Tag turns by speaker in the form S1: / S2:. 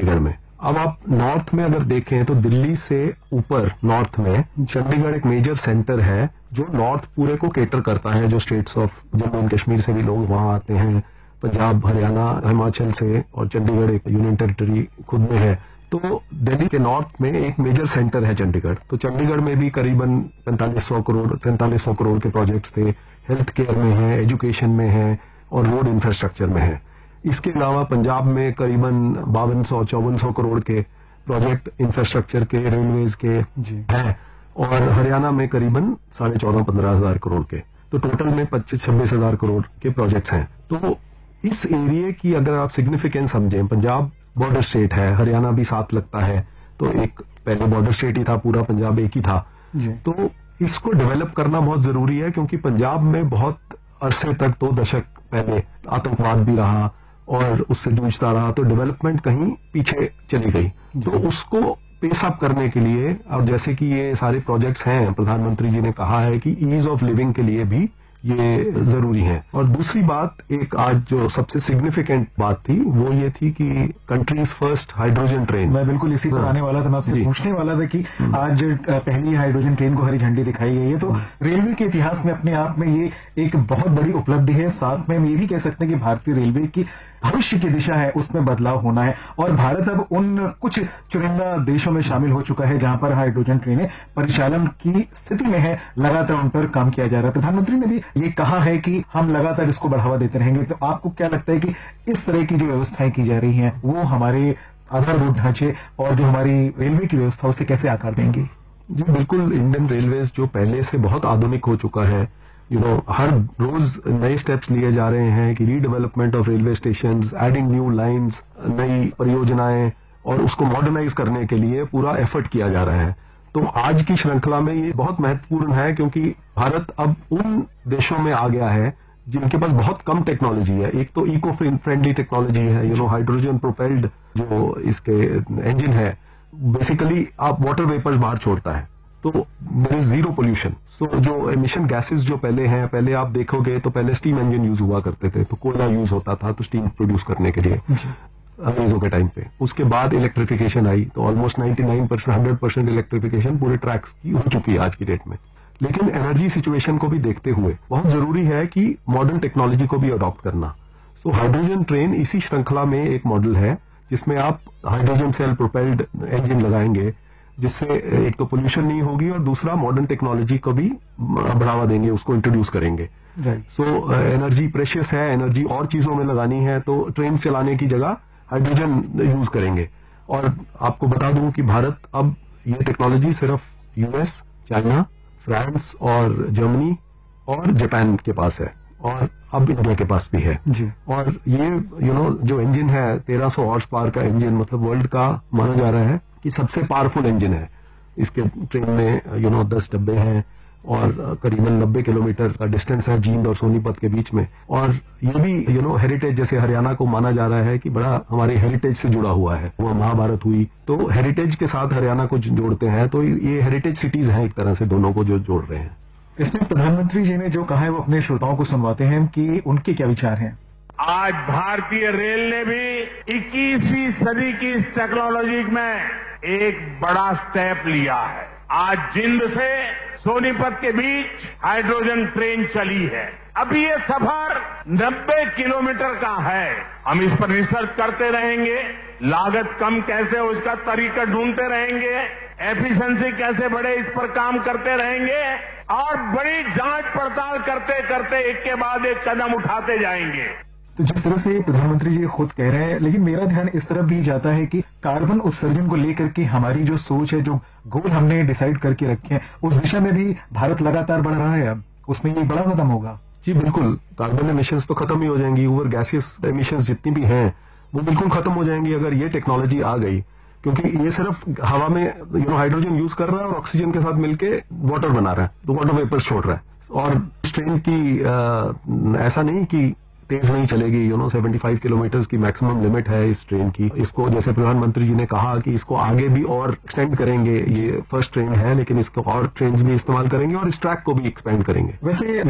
S1: चंडीगढ़ में। अब आप नॉर्थ में अगर देखें तो दिल्ली से ऊपर नॉर्थ में चंडीगढ़ एक मेजर सेंटर है जो नॉर्थ पूरे को केटर करता है, जो states of Jammu and Kashmir से भी लोग वहां आते हैं, पंजाब, हरियाणा, हिमाचल से, और चंडीगढ़ एक यूनियन टेरिटरी खुद में है। तो दिल्ली के नॉर्थ में एक मेजर सेंटर है चंडीगढ़। तो चंडीगढ़ में भी करीबन 4500 करोड़ के प्रोजेक्ट्स थे, हेल्थ केयर में है, एजुकेशन में है और रोड इंफ्रास्ट्रक्चर में है। इसके अलावा पंजाब में करीबन 5200-5400 करोड़ के प्रोजेक्ट इंफ्रास्ट्रक्चर के, रेलवेज के हैं, और हरियाणा में करीबन 14,500-15,000 करोड़ के। तो टोटल में 25-26 हजार करोड़ के प्रोजेक्ट्स हैं। तो इस एरिया की अगर आप सिग्निफिकेंस समझें, पंजाब बॉर्डर स्टेट है, हरियाणा भी साथ लगता है, तो एक पहले बॉर्डर स्टेट ही था, पूरा पंजाब एक ही था। तो इसको डेवलप करना बहुत जरूरी है, क्योंकि पंजाब में बहुत अरसे तक 2 दशक पहले आतंकवाद भी रहा और उससे जूझता रहा, तो डेवलपमेंट कहीं पीछे चली गई। तो उसको पेस अप करने के लिए, और जैसे कि ये सारे प्रोजेक्ट्स हैं, प्रधानमंत्री जी ने कहा है कि ईज ऑफ लिविंग के लिए भी ये जरूरी है। और दूसरी बात, एक आज जो सबसे सिग्निफिकेंट बात थी वो ये थी कि कंट्रीज फर्स्ट हाइड्रोजन ट्रेन।
S2: मैं बिल्कुल इसी पर आने वाला था, मैं आपसे पूछने वाला था कि आज पहली हाइड्रोजन ट्रेन को हरी झंडी दिखाई गई है, तो रेलवे के इतिहास में अपने आप में ये एक बहुत बड़ी उपलब्धि है। साथ में हम ये भी कह सकते हैं कि भारतीय रेलवे की भविष्य की दिशा है, उसमें बदलाव होना है, और भारत अब उन कुछ चुनिंदा देशों में शामिल हो चुका है जहां पर हाइड्रोजन ट्रेनें परिचालन की स्थिति में है। लगातार उन पर काम किया जा रहा है। प्रधानमंत्री ने भी ये कहा है कि हम लगातार इसको बढ़ावा देते रहेंगे। तो आपको क्या लगता है कि इस तरह की जो व्यवस्थाएं की जा रही हैं वो हमारे आधारभूत ढांचे और जो हमारी रेलवे की व्यवस्था उसे कैसे आकार देंगी?
S1: जी बिल्कुल, इंडियन रेलवेज जो पहले से बहुत आधुनिक हो चुका है, हर रोज नए स्टेप्स लिए जा रहे हैं कि redevelopment of railway stations, adding new lines, नई परियोजनाएं, और उसको मॉडर्नाइज करने के लिए पूरा एफर्ट किया जा रहा है। तो आज की श्रृंखला में ये बहुत महत्वपूर्ण है, क्योंकि भारत अब उन देशों में आ गया है जिनके पास बहुत कम टेक्नोलॉजी है। एक तो इको फ्रेंडली टेक्नोलॉजी है, हाइड्रोजन प्रोपेल्ड जो इसके इंजन है, बेसिकली आप वाटर वेपर्स बाहर छोड़ता है, तो देयर इज जीरो पोल्यूशन। सो जो एमिशन गैसेस जो पहले आप देखोगे तो पहले स्टीम इंजन यूज हुआ करते थे, तो कोयला यूज होता था तो स्टीम प्रोड्यूस करने के लिए अंग्रेजों के टाइम पे। उसके बाद इलेक्ट्रिफिकेशन आई, तो ऑलमोस्ट 99% 100% इलेक्ट्रिफिकेशन पूरे ट्रैक्स की हो चुकी है आज की डेट में। लेकिन एनर्जी सिचुएशन को भी देखते हुए बहुत जरूरी है कि मॉडर्न टेक्नोलॉजी को भी अडॉप्ट करना। सो हाइड्रोजन ट्रेन इसी श्रृंखला में एक मॉडल है जिसमें आप हाइड्रोजन सेल प्रोपेल्ड इंजन लगाएंगे, जिससे एक तो पोल्यूशन नहीं होगी और दूसरा मॉडर्न टेक्नोलॉजी को भी बढ़ावा देंगे, उसको इंट्रोड्यूस करेंगे। सो एनर्जी प्रेशियस है, एनर्जी और चीजों में लगानी है, तो ट्रेन चलाने की जगह हाइड्रोजन यूज करेंगे। और आपको बता दूं कि भारत अब ये टेक्नोलॉजी सिर्फ यूएस, चाइना, फ्रांस और जर्मनी और जापान के पास है, और अब इंडिया के पास भी है जी। और ये जो इंजन है 1300 हॉर्स पावर का इंजन, मतलब वर्ल्ड का माना जा रहा है कि सबसे पावरफुल इंजन है। इसके ट्रेन में 10 डब्बे हैं और करीबन 90 किलोमीटर का डिस्टेंस है जींद और सोनीपत के बीच में। और ये भी हेरिटेज, जैसे हरियाणा को माना जा रहा है कि बड़ा हमारे हेरिटेज से जुड़ा हुआ है, वो महाभारत हुई तो हेरिटेज के साथ हरियाणा को जोड़ते हैं, तो ये हेरिटेज सिटीज हैं एक तरह से, दोनों को जो जोड़ रहे हैं।
S2: इसमें प्रधानमंत्री जी ने जो कहा है वो अपने श्रोताओं को सुनवाते हैं कि उनके क्या विचार हैं।
S3: आज भारतीय रेल ने भी 21वीं सदी की इस टेक्नोलॉजी में एक बड़ा स्टेप लिया है। आज जिंद से सोनीपत के बीच हाइड्रोजन ट्रेन चली है। अभी ये सफर 90 किलोमीटर का है। हम इस पर रिसर्च करते रहेंगे, लागत कम कैसे हो इसका तरीका ढूंढते रहेंगे, एफिशिएंसी कैसे बढ़े इस पर काम करते रहेंगे, और बड़ी जांच पड़ताल करते करते एक के बाद एक कदम उठाते जाएंगे।
S2: तो जिस तरह से प्रधानमंत्री जी खुद कह रहे हैं, लेकिन मेरा ध्यान इस तरफ भी जाता है कि कार्बन उत्सर्जन को लेकर के हमारी जो सोच है, जो गोल हमने डिसाइड करके रखे हैं, उस दिशा में भी भारत लगातार बढ़ रहा है। अब उसमें ये बड़ा कदम होगा।
S1: जी बिल्कुल, कार्बन एमिशंस तो खत्म ही हो जाएंगी, ओवर गैसियस एमिशंस जितनी भी हैं वो बिल्कुल खत्म हो जाएंगी अगर ये टेक्नोलॉजी आ गई, क्योंकि ये सिर्फ हवा में हाइड्रोजन यूज कर रहा है और ऑक्सीजन के साथ मिलके वाटर बना रहा है, तो वाटर वेपर्स छोड़ रहा है। और ट्रेन की ऐसा नहीं कि तेज नहीं चलेगी, 75 किलोमीटर की मैक्सिमम लिमिट है इस ट्रेन की। इसको जैसे प्रधानमंत्री जी ने कहा कि इसको आगे भी और एक्सटेंड करेंगे, ये फर्स्ट ट्रेन है लेकिन इसको और ट्रेन भी इस्तेमाल करेंगे और इस ट्रैक को भी एक्सपेंड करेंगे।
S2: वैसे